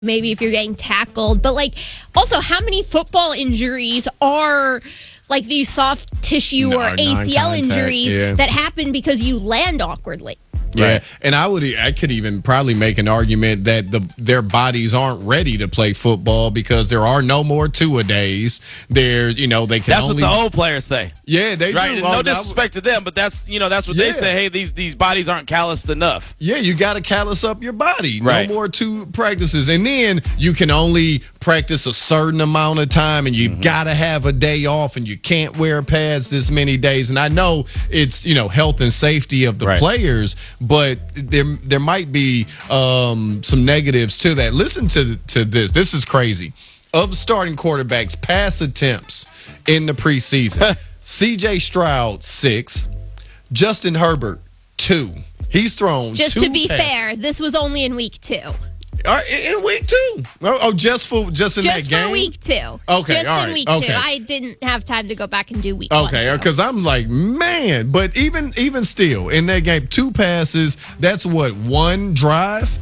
maybe if you're getting tackled. But, like, also, how many football injuries are like these soft tissue or ACL injuries that happen because you land awkwardly? Yeah, right. And I could even probably make an argument that their bodies aren't ready to play football because there are no more two-a-days. They can. That's what the old players say. Yeah, they right? do. No disrespect to them, but that's what they say. Hey, these bodies aren't calloused enough. Yeah, you got to callous up your body. Right. No more two practices, and then you can only practice a certain amount of time, and you got to have a day off, and you can't wear pads this many days. And I know it's health and safety of the players. But there might be some negatives to that. Listen to this. This is crazy. Of starting quarterbacks, pass attempts in the preseason, C.J. Stroud, 6. Justin Herbert, 2. He's thrown Just 2 to be passes. fair, this was only in week 2. In week 2? Oh, just in that game? Just for week 2. Okay, just all in week right. 2. Okay. I didn't have time to go back and do week 1. Okay, because I'm like, man. But even still, in that game, 2 passes, that's what, 1 drive?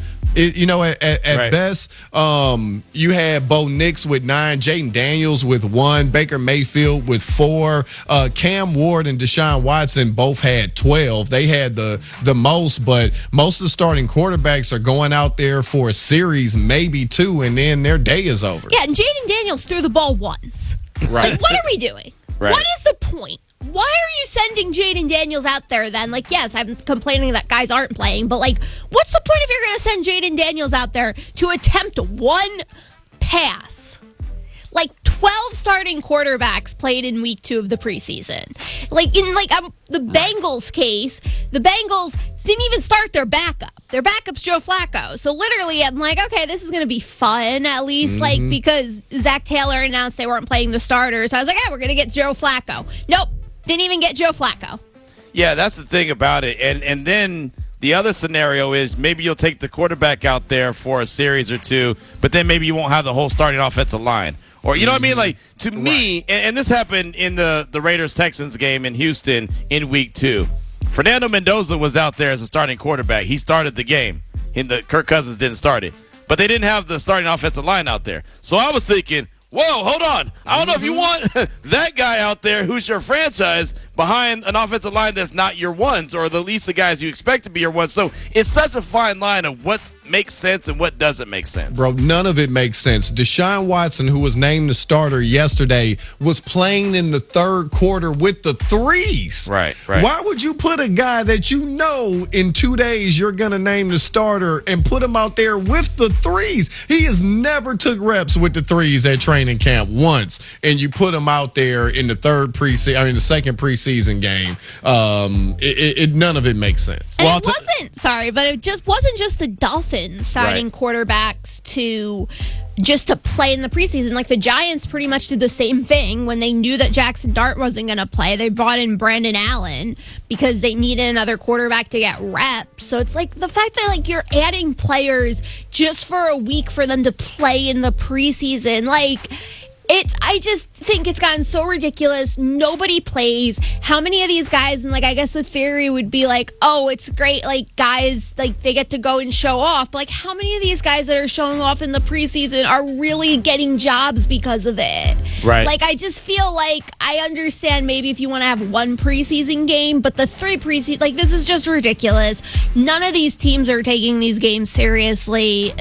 At best, you had Bo Nix with 9, Jaden Daniels with 1, Baker Mayfield with 4, Cam Ward and Deshaun Watson both had 12. They had the most, but most of the starting quarterbacks are going out there for a series, maybe 2, and then their day is over. Yeah, and Jaden Daniels threw the ball once. Right. Like, what are we doing? Right. What is the point? Why are you sending Jaden Daniels out there then? Like, yes, I'm complaining that guys aren't playing, but, like, what's the point if you're going to send Jaden Daniels out there to attempt 1 pass? Like, 12 starting quarterbacks played in week 2 of the preseason. Like, in, the Bengals case, the Bengals didn't even start their backup. Their backup's Joe Flacco. So literally, I'm like, okay, this is going to be fun, at least, because Zach Taylor announced they weren't playing the starters. I was like, we're going to get Joe Flacco. Nope, didn't even get Joe Flacco. Yeah, that's the thing about it. And then the other scenario is maybe you'll take the quarterback out there for a series or 2, but then maybe you won't have the whole starting offensive line. Or, you know what I mean? Like, to me, and this happened in the Raiders-Texans game in Houston in week 2. Fernando Mendoza was out there as a starting quarterback. He started the game. Kirk Cousins didn't start it. But they didn't have the starting offensive line out there. So I was thinking, whoa, hold on. I don't know if you want that guy out there who's your franchise behind an offensive line that's not your ones, or at least the guys you expect to be your ones. So it's such a fine line of what makes sense and what doesn't make sense. Bro, none of it makes sense. Deshaun Watson, who was named the starter yesterday, was playing in the third quarter with the 3s. Right. Why would you put a guy that you know in 2 days you're going to name the starter and put him out there with the 3s? He has never took reps with the 3s at training camp once, and you put him out there in the the second preseason game. None of it makes sense. And it wasn't just the Dolphins signing quarterbacks to play in the preseason. Like, the Giants pretty much did the same thing when they knew that Jackson Dart wasn't going to play. They brought in Brandon Allen because they needed another quarterback to get reps. So it's like the fact that, like, you're adding players just for a week for them to play in the preseason. Like, I just think it's gotten so ridiculous. Nobody plays. How many of these guys, and, like, I guess the theory would be, like, oh, it's great, like, guys, like, they get to go and show off. But, like, how many of these guys that are showing off in the preseason are really getting jobs because of it? Right. Like, I just feel like I understand maybe if you want to have 1 preseason game, but the 3 preseason, like, this is just ridiculous. None of these teams are taking these games seriously.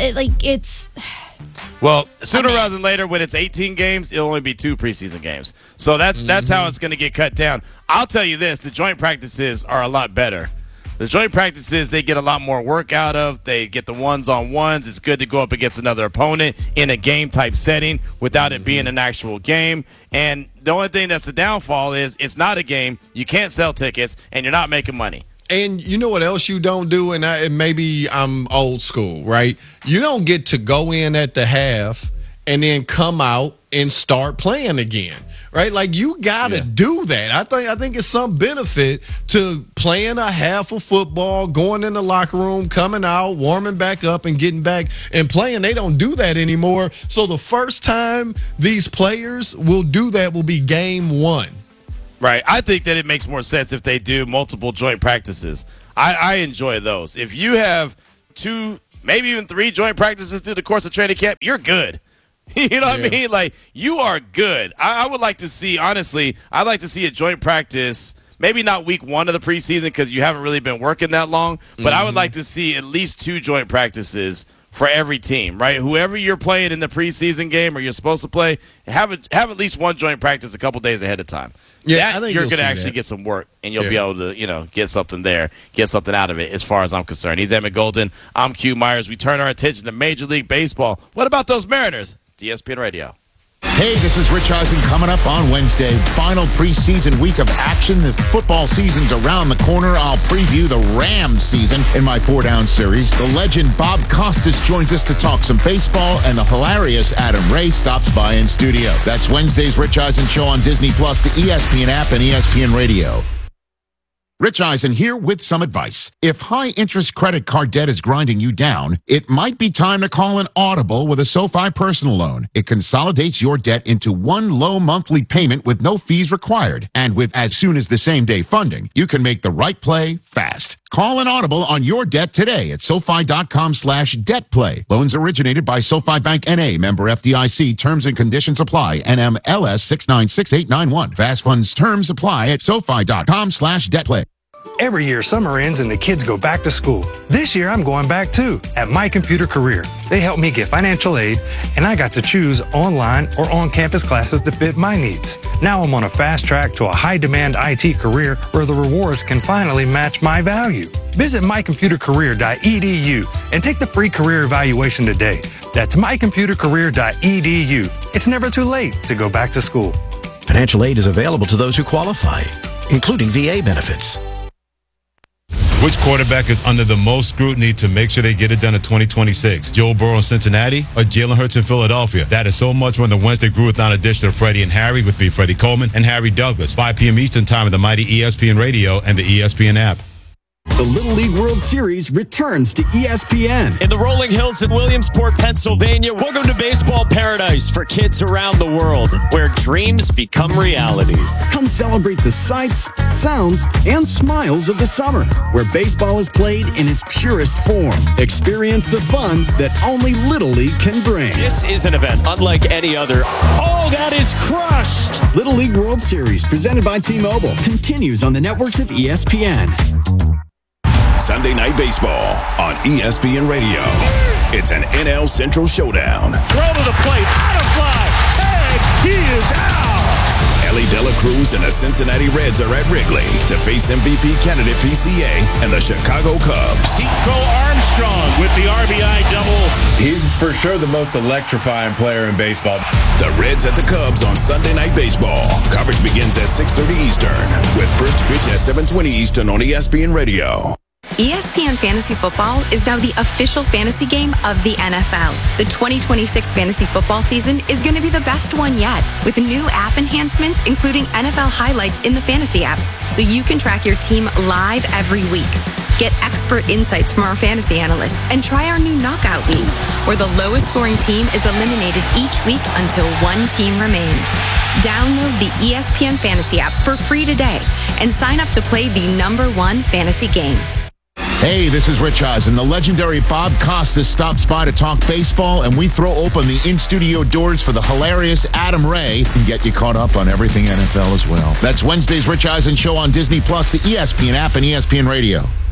Well, sooner rather than later, when it's 18 games, it'll only be 2 preseason games. So that's how it's going to get cut down. I'll tell you this, the joint practices are a lot better. The joint practices, they get a lot more work out of. They get the ones-on-ones. It's good to go up against another opponent in a game-type setting without it being an actual game. And the only thing that's the downfall is it's not a game. You can't sell tickets, and you're not making money. And you know what else you don't do? And maybe I'm old school, right? You don't get to go in at the half and then come out and start playing again, right? Like, you got to do that. I think it's some benefit to playing a half of football, going in the locker room, coming out, warming back up, and getting back and playing. They don't do that anymore. So the first time these players will do that will be game 1. Right. I think that it makes more sense if they do multiple joint practices. I enjoy those. If you have 2 maybe even 3 joint practices through the course of training camp, you're good. You know what I mean? Like, you are good. I would like to see, honestly, I'd like to see a joint practice, maybe not week 1 of the preseason because you haven't really been working that long, but I would like to see at least 2 joint practices for every team, right? Whoever you're playing in the preseason game or you're supposed to play, have at least 1 joint practice a couple days ahead of time. Yeah, I think you're going to actually get some work, and you'll be able to, get something there, get something out of it as far as I'm concerned. He's Emmett Golden. I'm Q Myers. We turn our attention to Major League Baseball. What about those Mariners? ESPN Radio. Hey, this is Rich Eisen coming up on Wednesday. Final preseason week of action. The football season's around the corner. I'll preview the Rams season in my 4-down series. The legend Bob Costas joins us to talk some baseball, and the hilarious Adam Ray stops by in studio. That's Wednesday's Rich Eisen Show on Disney+, the ESPN app, and ESPN Radio. Rich Eisen here with some advice. If high-interest credit card debt is grinding you down, it might be time to call an audible with a SoFi personal loan. It consolidates your debt into one low monthly payment with no fees required. And with as soon as the same-day funding, you can make the right play fast. Call an audible on your debt today at SoFi.com/debtplay. Loans originated by SoFi Bank N.A., member FDIC. Terms and conditions apply. NMLS 696891. Fast funds terms apply at SoFi.com/debtplay. Every year, summer ends and the kids go back to school. This year, I'm going back too, at My Computer Career. They helped me get financial aid, and I got to choose online or on-campus classes that fit my needs. Now I'm on a fast track to a high-demand IT career where the rewards can finally match my value. Visit mycomputercareer.edu and take the free career evaluation today. That's mycomputercareer.edu. It's never too late to go back to school. Financial aid is available to those who qualify, including VA benefits. Which quarterback is under the most scrutiny to make sure they get it done in 2026? Joe Burrow in Cincinnati or Jalen Hurts in Philadelphia? That is so much on the Wednesday Groove-a-thon edition of Freddie and Harry with me, Freddie Coleman and Harry Douglas. 5 p.m. Eastern Time on the mighty ESPN Radio and the ESPN app. The Little League World Series returns to ESPN. In the rolling hills in Williamsport, Pennsylvania, welcome to baseball paradise for kids around the world, where dreams become realities. Come celebrate the sights, sounds, and smiles of the summer, where baseball is played in its purest form. Experience the fun that only Little League can bring. This is an event unlike any other. Oh, that is crushed! Little League World Series, presented by T-Mobile, continues on the networks of ESPN. Sunday Night Baseball on ESPN Radio. It's an NL Central showdown. Throw to the plate, out of fly, tag, he is out! Ellie De La Cruz and the Cincinnati Reds are at Wrigley to face MVP candidate PCA and the Chicago Cubs. Nico Armstrong with the RBI double. He's for sure the most electrifying player in baseball. The Reds at the Cubs on Sunday Night Baseball. Coverage begins at 6:30 Eastern with first pitch at 7:20 Eastern on ESPN Radio. ESPN Fantasy Football is now the official fantasy game of the NFL. The 2026 fantasy football season is going to be the best one yet, with new app enhancements including NFL highlights in the fantasy app, so you can track your team live every week. Get expert insights from our fantasy analysts and try our new knockout leagues, where the lowest scoring team is eliminated each week until one team remains. Download the ESPN Fantasy app for free today and sign up to play the #1 fantasy game. Hey, this is Rich Eisen. The legendary Bob Costas stops by to talk baseball, and we throw open the in-studio doors for the hilarious Adam Ray and get you caught up on everything NFL as well. That's Wednesday's Rich Eisen Show on Disney+, the ESPN app, and ESPN Radio.